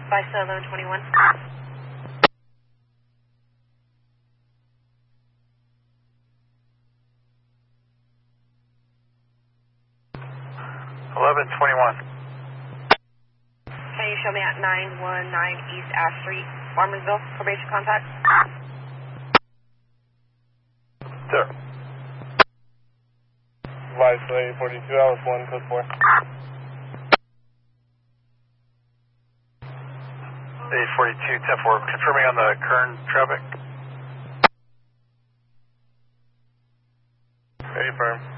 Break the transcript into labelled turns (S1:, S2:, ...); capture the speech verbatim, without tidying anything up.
S1: By eleven twenty-one.
S2: eleven twenty-one.
S1: Can you show me at nine one nine East Ash Street, Farmersville, probation contact?
S2: Sir.
S3: Live eight forty-two, Alice one, code four.
S2: eight forty-two, ten four, confirming on the current traffic.
S3: Very firm.